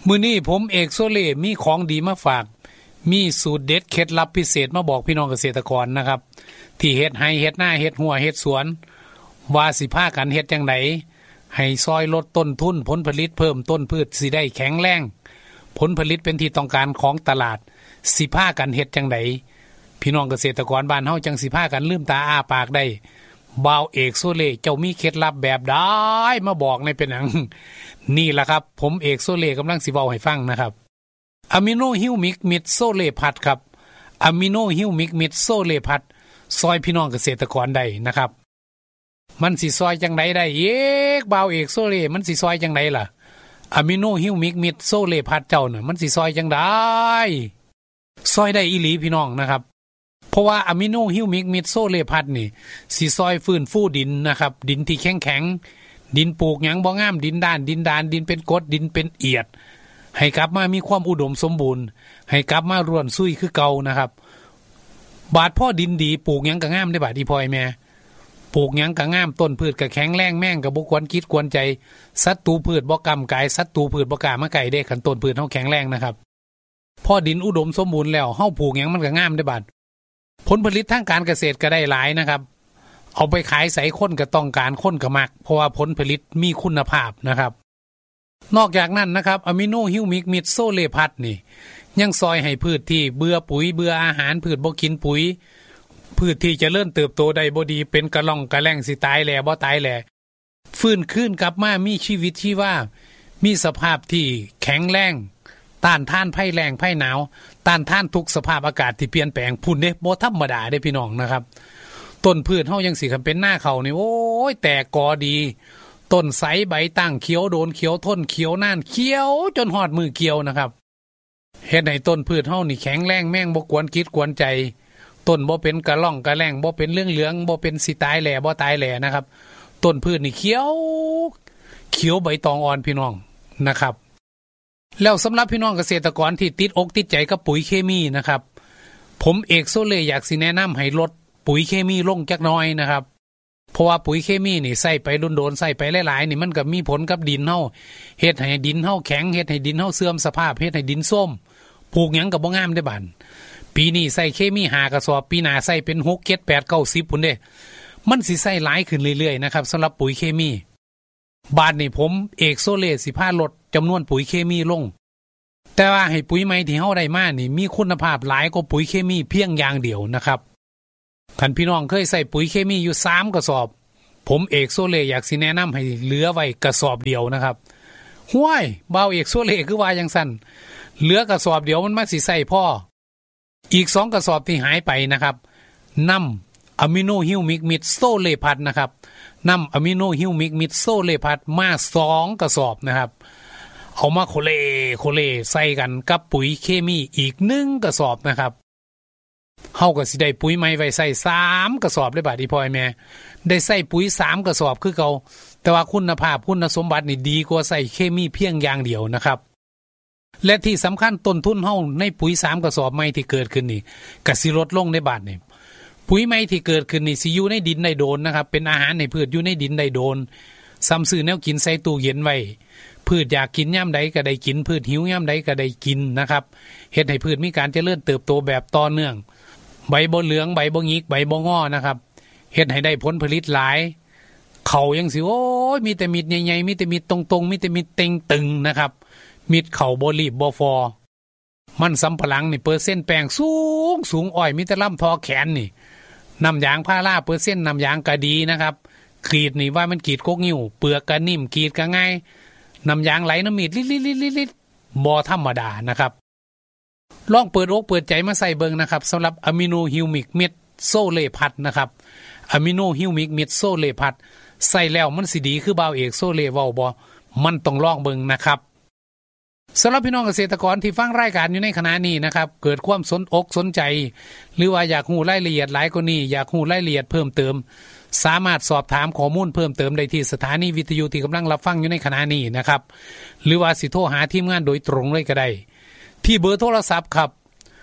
มื้อนี้ผมเอกโซเล่มีของดีมาฝากมีสูตรเด็ดเคล็ดลับพิเศษมาบอกพี่น้องเกษตรกรนะครับที่เฮ็ดไร่เฮ็ดนาเฮ็ดหัวเฮ็ดสวนว่าสิพากันเฮ็ดจังได๋ให้ซอยลดต้นทุนผลผลิตเพิ่มต้นพืชสิได้แข็งแรงผลผลิตเป็นที่ต้องการของตลาดสิพากันเฮ็ดจังได๋พี่น้องเกษตรกรบ้านเฮาจังสิพากันลืมตาอ้าปากได้บ่าวเอกโซเล่เจ้ามีเคล็ดลับแบบใดมาบอกในเป็นหยังนี่ล่ะครับผมเอกโซเล่กำลังสิเว้าให้ฟังนะครับอะมิโนฮิวมิกมิดโซเล่พัดครับอะมิโนฮิวมิกมิดโซเล่พัดซอยพี่น้องเกษตรกรได้นะครับมันสิซอยจังไดได้เอกบ่าวเอกโซเล่มันสิซอยจังไดล่ะอะมิโนฮิวมิกมิดโซเล่พัดเจ้าน่ะมันสิซอยจังไดซอยได้อีหลีพี่น้องนะครับเพราะว่าอะมิโนฮิวมิกมิดโซเล่พัดนี่สิซอยฟื้นฟูดินนะครับดินที่แข็งดินปลูกหยังบ่งามดินด้านดินเป็นกรดดินเป็นเอียดให้กลับมามีความอุดมสมบูรณ์ให้กลับมาร่วนซุยคือเก่านะครับบาดพ่อดินดีปลูกหยังก็งามได้บาดอีพ่อยแม่ปลูกหยังก็งามต้นพืชก็แข็งแรงแม่งก็บ่ควรคิดกวนใจศัตรูพืชบ่กำกายศัตรูพืชบ่กล้ามาใกล้เด้คันต้นพืชเฮาแข็งแรงนะครับพอดินอุดมสมบูรณ์แล้วเฮาปลูกหยังมันก็งามได้บาดผลผลิตทางการเกษตรก็ได้หลายนะครับเอาไปขายใส่คนก็ต้องการคนก็มักเพราะว่าผลผลิตมีคุณภาพนะครับนอกจากนั้นนะครับอะมิโนฮิวมิกมิดโซเล่พัดนี่ยังซอยให้พืชที่เบื่อปุ๋ยเบื่ออาหารพืชบ่กินปุ๋ยพืชที่จะเริ่มเติบโตได้บ่ดีเป็นกระล่องกระแล่งสิตายแหล่บ่ตายแหล่ฟื้นคืนกลับมามีชีวิตชีวามีสภาพที่แข็งแรงต้านทานภัยแล้งภัยหนาวต้านทานทุกสภาพอากาศที่เปลี่ยนแปลงพุ่นเด้บ่ธรรมดาเด้พี่น้องนะครับต้นพืชเฮายังสิคันเป็นหน้าเขานี่โอ้ยแตกกอดีต้นใสใบตั้งเขียวโดนเขียวทนเขียวนานเขียวจนฮอดมือเกี่ยวนะครับเฮ็ดให้ต้นพืชเฮานี่แข็งแรงแม่งบ่กวนคิดกวนใจต้นบ่เป็นกระล่องกระแล่งบ่เป็นเหลืองบ่เป็นสิตายแหล่บ่ตายแหล่นะครับต้นพืชนี่เขียวใบตองอ่อนพี่น้องนะครับแล้วสำหรับพี่น้องเกษตรกรที่ติดอกติดใจกับปุ๋ยเคมีนะครับผมเอกโซเล่อยากสิแนะนำให้ลดปุ๋ยเคมีลงจักหน่อยนะครับเพราะว่าปุ๋ยเคมีนี่ใส่ไปโดนๆใส่ไปหลายๆนี่มันก็มีผลกับดินเฮาเฮ็ดให้ดินเฮาแข็งเฮ็ดให้ดินเฮาเสื่อมสภาพเฮ็ดให้ดินส้มปลูกหยังก็บ่งามได้บัดปีนี้ใส่เคมี5กระสอบปีหน้าใส่เป็น6 7 8 9 10พุ่นเด้มันสิใส่หลายขึ้นเรื่อยๆนะครับสำหรับปุ๋ยเคมีบาดนี้ผมเอกโซเล่สิพาลดจำนวนปุ๋ยเคมีลงแต่ว่าให้ปุ๋ยใหม่ที่เฮาได้มานี่มีคุณภาพหลายกว่าปุ๋ยเคมีเพียงอย่างเดียวนะครับท่านพี่น้องเคยใส่ปุ๋ยเคมีอยู่3กระสอบผมเอกโซเล่อยากสิแนะนำให้เหลือไว้กระสอบเดียวนะครับห้วยบ่าวเอกโซเล่คือว่าจังซั่นเหลือกระสอบเดียวมันมาสิใส่พ่ออีก2กระสอบที่หายไปนะครับนำอะมิโนฮิวมิกมิดโซเล่พัดนะครับนำอะมิโนฮิวมิกมิดโซเล่พัดมา2กระสอบนะครับเอามาโคเลใส่กันกับปุ๋ยเคมีอีก1กระสอบนะครับเฮาก็สิได้ปุ๋ยใหม่ไว้ใส่3กระสอบได้บาดอีพ่อยแม่ได้ใส่ปุ๋ย3กระสอบคือเก่าแต่ว่าคุณภาพคุณสมบัตินี่ดีกว่าใส่เคมีเพียงอย่างเดียวนะครับและที่สำคัญต้นทุนเฮาในปุ๋ย3กระสอบใหม่ที่เกิดขึ้นนี่ก็สิลดลงในบาดนี่ปุ๋ยใหม่ที่เกิดขึ้นนี่สิอยู่ในดินได้โดนนะครับเป็นอาหารให้พืชอยู่ในดินได้โดนซ้ำซื้อแนวกินใส่ตู้เย็นไว้พืชอยากกินยามใดก็ได้กินพืชหิวยามใดก็ได้กินนะครับเฮ็ดให้พืชมีการเจริญเติบโตแบบต่อเนื่องใบบ่เหลืองใบบ่หงิกใบบ่งอนะครับเฮ็ดให้ได้ผลผลิตหลายเขายังสิโอ้ยมีแต่มิดใหญ่ๆมีแต่มิดตรงๆมีแต่มิดเต็งตึงนะครับมิดเข่าบ่รีบบ่ฟอมันสำปะหลังนี่เปอร์เซ็นต์แป้งสูงอ้อยมีแต่ลำทอแขนนี่น้ำยางพาราเปอร์เซ็นต์น้ำยางก็ดีนะครับกรีดนี่ว่ามันกรีดกกนิ้วเปลือกก็นิ่มกรีดก็ง่ายน้ำยางไหลน้ำมีดลิดบ่ธรรมดานะครับลองเปิดอกเปิดใจมาใส่เบิ่งนะครับสำหรับอะมิโนฮิวมิกมิดโซเล่พัดนะครับอะมิโนฮิวมิกมิดโซเล่พัดใส่แล้วมันสิดีคือบ่าวเอกโซเล่เว้าบ่มันต้องลองเบิ่งนะครับสำหรับพี่น้องเกษตรกรที่ฟังรายการอยู่ในขณะนี้นะครับเกิดความสนใจหรือว่าอยากรู้รายละเอียดหลายกว่านี้อยากรู้รายละเอียดเพิ่มเติมสามารถสอบถามข้อมูลเพิ่มเติมได้ที่สถานีวิทยุที่กำลังรับฟังอยู่ในขณะนี้นะครับหรือว่าสิโทรหาทีมงานโดยตรงเลยก็ได้ที่เบอร์โทรศัพท์ครับ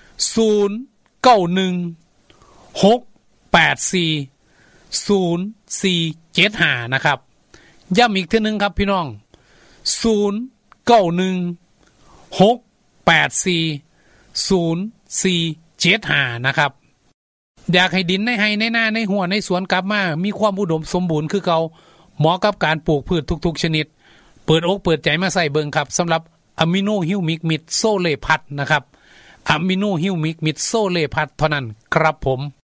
0916840475นะครับย้ำอีกทีนึงครับพี่น้อง0916840475 084047นะครับอยากให้ดินในไร่ในนาในหัวในสวนกลับมามีความอุดมสมบูรณ์คือเก่าเหมาะกับการปลูกพืชทุกๆชนิดเปิดอกเปิดใจมาใส่เบิ่งครับสำหรับอะมิโนฮิวมิกมิดโซเลพัดนะครับอะมิโนฮิวมิกมิดโซเลพัดเท่านั้นครับผม